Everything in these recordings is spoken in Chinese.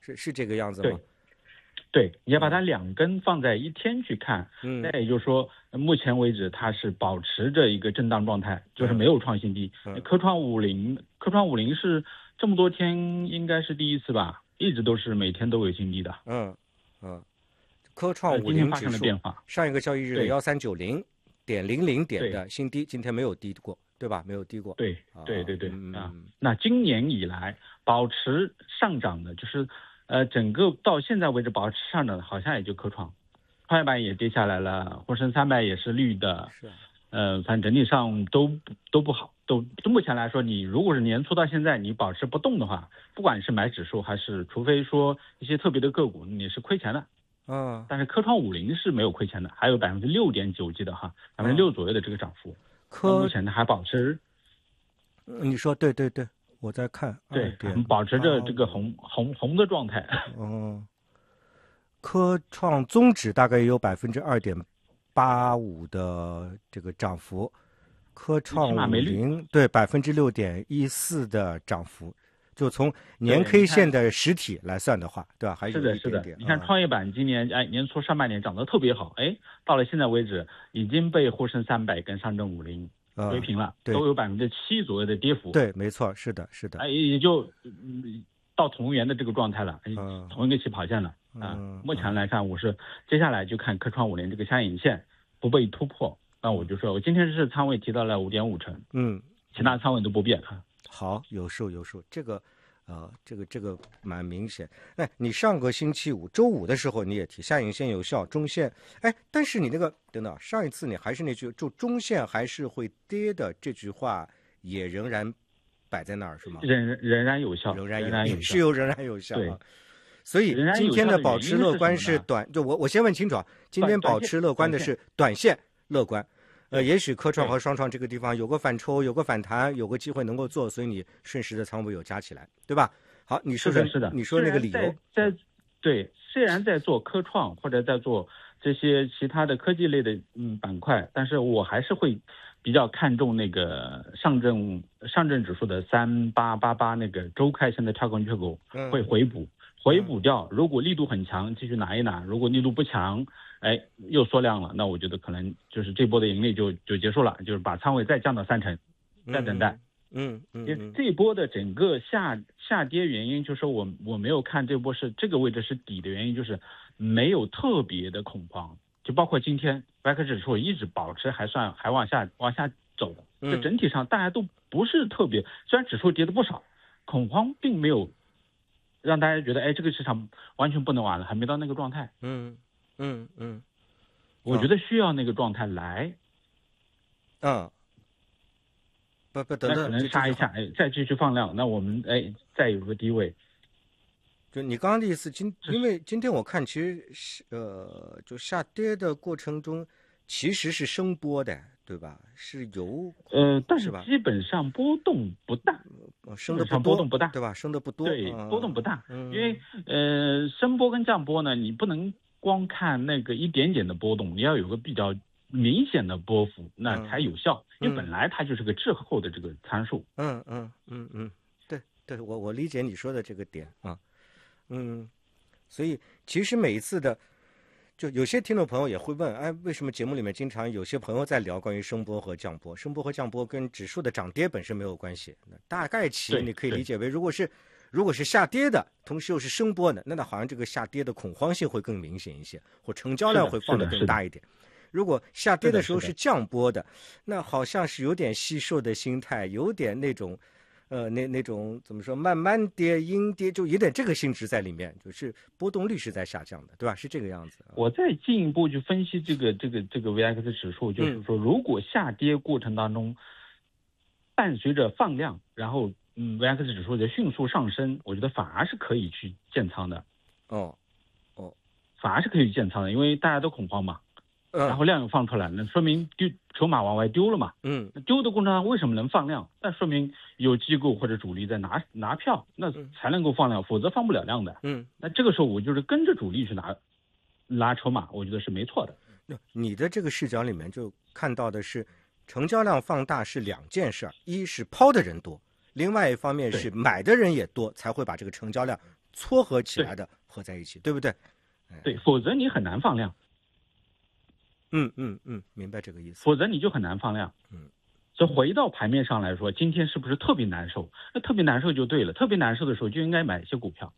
是这个样子吗？ 对，你要把它2根放在一天去看，那也就是说，目前为止它是保持着一个震荡状态，就是没有创新低。科创50是这么多天应该是第一次吧，一直都是每天都有新低的。 科创50指数上一个交易日的1390.00点的新低，今天没有低过，对吧？没有低过。 对，那今年以来保持上涨的，就是整个到现在为止保持上涨的，好像也就科创，创业板也跌下来了，沪深300也是绿的，反正整体上都不好，都目前来说，你如果是年初到现在你保持不动的话，不管是买指数还是，除非说一些特别的个股，你是亏钱的。但是科创50是没有亏钱的，还有6.9%记得哈，6%左右的这个涨幅。目前还保持。 你说对，我在看。 对，保持着这个红的状态。 科创综指大概也有2.85%的这个涨幅，科创50对6.14%的涨幅。就从年 K 线的实体来算的话，对吧？还是的，是的。你看创业板今年年初上半年涨得特别好，到了现在为止已经被沪深300跟上证50追平了，都有7%左右的跌幅。 对，没错，是的。 也就到同源的这个状态了，同一个起跑线了目前来看，我是接下来就看科创50这个下影线不被突破，那我就说我今天是仓位提到了5.5成，其他仓位都不变。 好，有数，这个蛮明显。你上个星期五周五的时候你也提下影线有效，中线，但是你那个等等，上一次你还是那句就中线还是会跌的这句话也仍然摆在那儿是吗？ 仍然有效， 仍然有效。 对， 所以今天的保持乐观是短，就我先问清楚啊，今天保持乐观的是短线乐观。也许科创和双创这个地方有个反抽，有个反弹，有个机会能够做，所以你瞬时的仓位有加起来，对吧？好，你说是的， 你说那个理由。 对，虽然在做科创或者在做这些其他的科技类的板块，但是我还是会比较看重那个上证指数的3888那个周 K 线的跳空缺口会回补掉，如果力度很强继续拿一拿，如果力度不强又缩量了，那我觉得可能就是这波的盈利就结束了，就是把仓位再降到3成，再等待。这一波的整个下跌原因，就是我没有看这波是这个位置是底的原因，就是没有特别的恐慌，就包括今天外科指数一直保持还往下走的，就整体上大家都不是特别，虽然指数跌的不少，恐慌并没有让大家觉得这个市场完全不能玩了，还没到那个状态。我觉得需要那个状态来。 等等， 可能杀一下，再继续放量，那我们再有个低位。 就你刚刚的意思，因为今天我看其实是就下跌的过程中其实是升波的，对吧？是有但是基本上波动不大， 升的波动不大， 对吧？升的不多， 对，波动不大，因为升波跟降波呢，你不能光看那个一点点的波动，你要有个比较明显的波幅，那才有效。因为本来它就是个滞后的这个参数。 对，我理解你说的这个点啊。所以其实每一次的，就有些听众朋友也会问，为什么节目里面经常有些朋友在聊关于升波和降波？升波和降波跟指数的涨跌本身没有关系。大概其你可以理解为，如果是下跌的，同时又是升波的，那好像这个下跌的恐慌性会更明显一些，或成交量会放得更大一点。如果下跌的时候是降波的，那好像是有点惜售的心态，有点那种那种怎么说，慢慢跌阴跌，就有点这个性质在里面，就是波动率是在下降的，对吧？是这个样子。 我再进一步去分析这个 VIX 指数，就是说如果下跌过程当中伴随着放量，然后VIX 指数的迅速上升，我觉得反而是可以去建仓的。反而是可以建仓的，因为大家都恐慌嘛。然后量又放出来，那说明筹码往外丢了嘛。丢的过程中为什么能放量？那说明有机构或者主力在拿票，那才能够放量，否则放不了量的。那这个时候我就是跟着主力去拿筹码，我觉得是没错的。 你的这个视角里面就看到的是成交量放大是两件事，一是抛的人多，另外一方面是买的人也多，才会把这个成交量撮合起来的合在一起，对不对？ 对，否则你很难放量。 明白这个意思。 否则你就很难放量。所以回到盘面上来说，今天是不是特别难受？那特别难受就对了，特别难受的时候就应该买一些股票。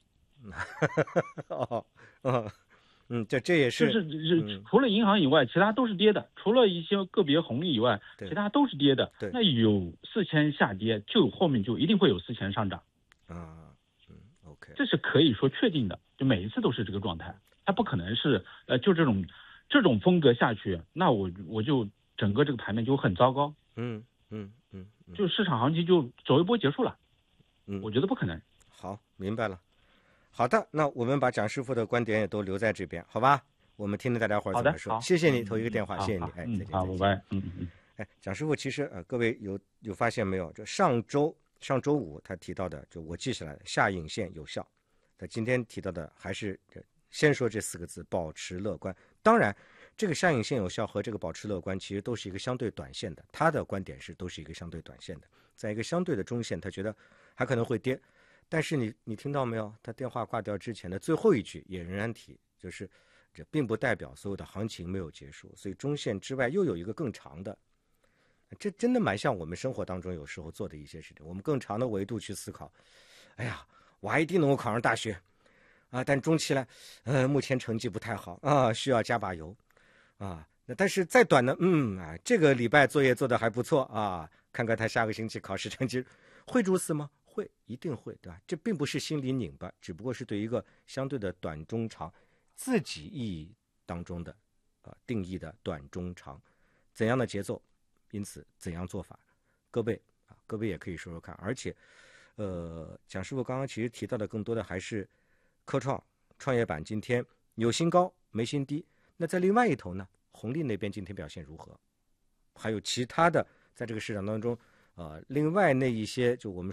这也是， 除了银行以外，其他都是跌的。除了一些个别红利以外，其他都是跌的。那有4000下跌，就后面就一定会有4000上涨。 OK， 这是可以说确定的，就每一次都是这个状态，它不可能是就这种风格下去，那我就整个这个盘面就很糟糕。就市场行情就走一波结束了。我觉得不可能。 好，明白了。好的，那我们把蒋师傅的观点也都留在这边，好吧？我们听听大家伙怎么说。谢谢你投一个电话，谢谢你。再见。 好，拜拜。 蒋师傅，其实各位有发现没有？就上周五他提到的，就我记下来的下影线有效。他今天提到的还是先说这4个字：保持乐观。当然，这个下影线有效和这个保持乐观其实都是一个相对短线的。他的观点是都是一个相对短线的，在一个相对的中线，他觉得还可能会跌。但是你听到没有？他电话挂掉之前的最后一句也仍然提，就是这并不代表所有的行情没有结束，所以中线之外又有一个更长的。这真的蛮像我们生活当中有时候做的一些事情，我们更长的维度去思考。哎呀，我还一定能够考上大学啊，但中期呢，目前成绩不太好啊，需要加把油啊。那但是再短呢，这个礼拜作业做得还不错啊，看看他下个星期考试成绩会如此吗？会，一定会，对吧？这并不是心里拧巴，只不过是对一个相对的短中长自己意义当中的定义的短中长怎样的节奏，因此怎样做法，各位也可以说说看。而且蒋师傅刚刚其实提到的更多的还是科创业板今天有新高没新低。那在另外一头呢，红利那边今天表现如何？还有其他的在这个市场当中另外那一些就我们